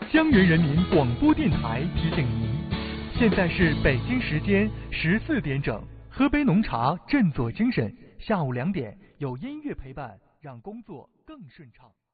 江源人民广播电台提醒您，现在是北京时间14点整，喝杯浓茶振作精神，下午2点有音乐陪伴，让工作更顺畅。